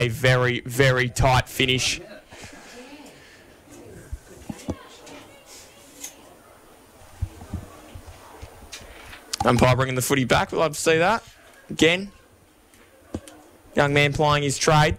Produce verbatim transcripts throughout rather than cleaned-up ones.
a very, very tight finish. Umpire bringing the footy back. We'll love to see that. Again, young man plying his trade.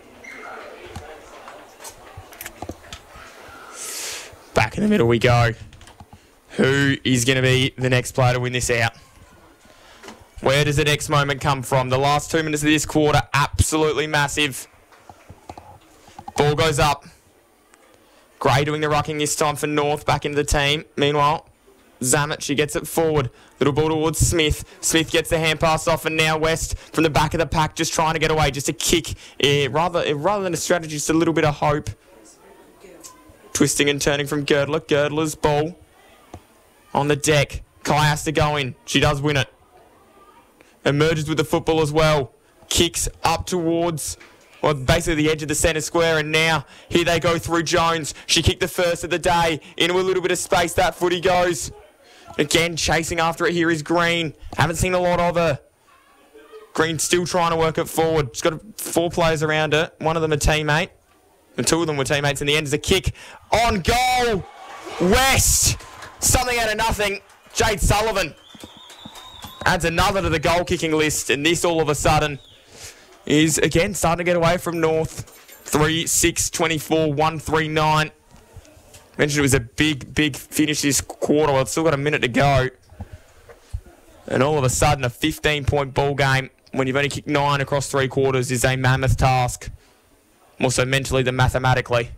Back in the middle we go. Who is going to be the next player to win this out? Where does the next moment come from? The last two minutes of this quarter, absolutely massive. Ball goes up. Gray doing the rucking this time for North, back into the team. Meanwhile, Zammit, she gets it forward. Little ball towards Smith. Smith gets the hand pass off, and now West from the back of the pack just trying to get away. Just a kick. Eh, rather, eh, rather than a strategy, just a little bit of hope. Twisting and turning from Girdler. Girdler's ball on the deck. Kai has to go in. She does win it. Emerges with the football as well. Kicks up towards, well, basically the edge of the centre square, and now here they go through Jones. She kicked the first of the day into a little bit of space. That footy goes. Again, chasing after it here is Green. Haven't seen a lot of her. Green still trying to work it forward. She's got four players around her. One of them a teammate. And two of them were teammates in the end. Is a kick on goal. West. Something out of nothing. Jade Sullivan adds another to the goal kicking list. And this all of a sudden is, again, starting to get away from North. three six twenty-four one three nine. Mentioned it was a big, big finish this quarter. Well, it's still got a minute to go. And all of a sudden, a fifteen-point ball game when you've only kicked nine across three quarters is a mammoth task. More so mentally than mathematically.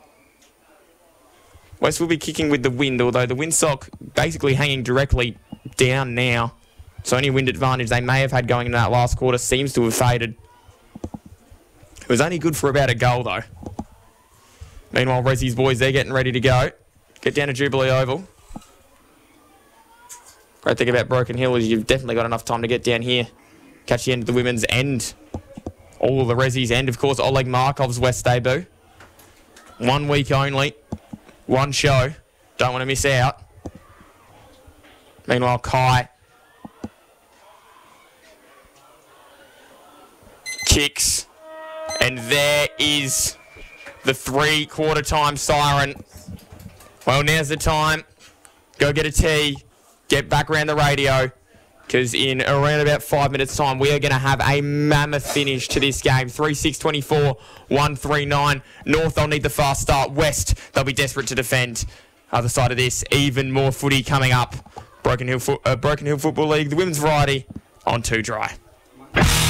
West will be kicking with the wind, although the windsock basically hanging directly down now. So any wind advantage they may have had going into that last quarter seems to have faded. It was only good for about a goal, though. Meanwhile, Reggie's boys, they're getting ready to go. Get down to Jubilee Oval. Great thing about Broken Hill is you've definitely got enough time to get down here. Catch the end of the women's end. All of the Reggie's end, of course, Oleg Markov's West debut. One week only. One show. Don't want to miss out. Meanwhile, Kai kicks. And there is the three-quarter time siren. Well, now's the time. Go get a tea. Get back around the radio. Because in around about five minutes' time, we are going to have a mammoth finish to this game. three six twenty-four one three nine. North, they'll need the fast start. West, they'll be desperate to defend. Other side of this, even more footy coming up. Broken Hill, Fo- uh, Broken Hill Football League, the women's variety, on two dry.